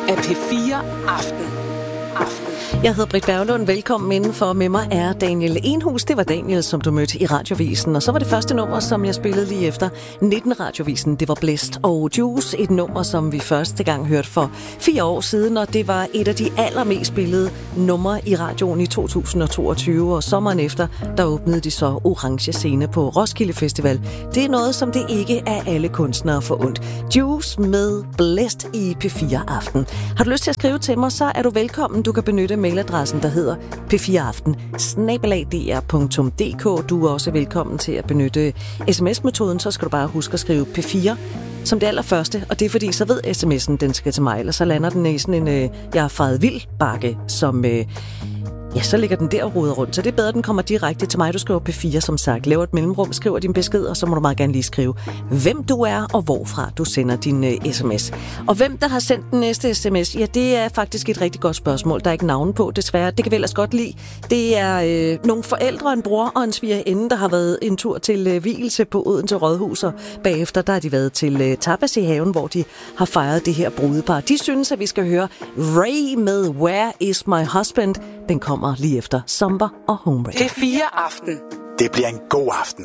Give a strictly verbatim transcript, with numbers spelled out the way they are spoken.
af P fire Aften. Aften. Jeg hedder Britt Berglund. Velkommen indenfor. Med mig er Daniel Enhus. Det var Daniel, som du mødte i Radiovisen. Og så var det første nummer, som jeg spillede lige efter nitten Radiovisen. Det var Blæst og Juice. Et nummer, som vi første gang hørte for fire år siden. Og det var et af de allermest spillede numre i radioen i to tusind og toogtyve. Og sommeren efter, der åbnede de så Orange Scene på Roskilde Festival. Det er noget, som det ikke er alle kunstnere forundt. Juice med Blæst i P fire Aften. Har du lyst til at skrive til mig, så er du velkommen. Du kan benytte mailadressen, der hedder p fire aften snabel-a d r punktum d k. Du er også velkommen til at benytte sms-metoden. Så skal du bare huske at skrive P fire som det allerførste, og det er fordi, så ved sms'en, den skal til mig, eller så lander den i sådan en, øh, jeg har faret vild bakke, som, øh, ja, så ligger den der og roder rundt. Så det er bedre, at den kommer direkte til mig. Du skriver P fire, som sagt. Laver et mellemrum, skriver din besked, og så må du meget gerne lige skrive, hvem du er, og hvorfra du sender din øh, sms. Og hvem der har sendt den næste sms, ja, det er faktisk et rigtig godt spørgsmål. Der er ikke navn på, desværre. Det kan vi ellers godt lide. Det er øh, nogle forældre, en bror og en svigerinde, der har været en tur til øh, vielse på Odense Rådhus, og bagefter der har de været til øh, tapas i haven, hvor de har fejret det her brudepar. De synes, at vi skal høre Ray med Where Is My Husband. Den kommer lige efter Somber og Home Rain. P fire Aften. Det bliver en god aften.